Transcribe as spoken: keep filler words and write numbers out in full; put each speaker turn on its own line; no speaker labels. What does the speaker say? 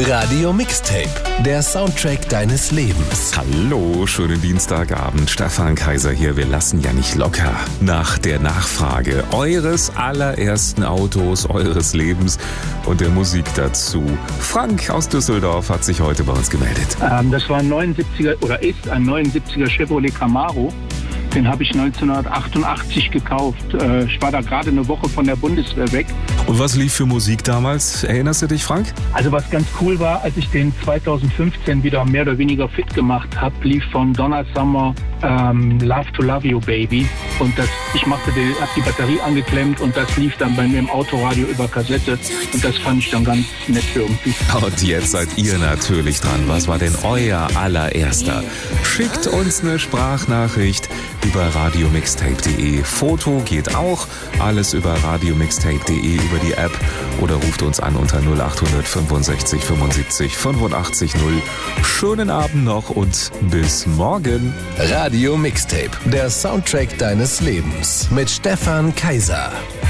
Radio Mixtape, der Soundtrack deines Lebens.
Hallo, schönen Dienstagabend. Stefan Kaiser hier. Wir lassen ja nicht locker. Nach der Nachfrage eures allerersten Autos, eures Lebens und der Musik dazu. Frank aus Düsseldorf hat sich heute bei uns gemeldet.
Ähm, das war ein neunundsiebziger oder ist ein neunundsiebziger Chevrolet Camaro. Den habe ich neunzehnhundertachtundachtzig gekauft. Äh, ich war da gerade eine Woche von der Bundeswehr weg.
Und was lief für Musik damals? Erinnerst du dich, Frank?
Also was ganz cool war, als ich den zweitausendfünfzehn wieder mehr oder weniger fit gemacht habe, lief von Donna Summer ähm, Love to Love You Baby. Und das, ich machte die, hab die Batterie angeklemmt und das lief dann bei mir im Autoradio über Kassette. Und das fand ich dann ganz nett irgendwie.
Und jetzt seid ihr natürlich dran. Was war denn euer allererster? Schickt uns eine Sprachnachricht über radiomixtape punkt de. Foto geht auch. Alles über radiomixtape punkt de, über die App. Oder ruft uns an unter null acht fünfundsechzig fünfundsiebzig fünfundachtzig null. Schönen Abend noch und bis morgen.
Radio Mixtape, der Soundtrack deines Lebens mit Stefan Kaiser.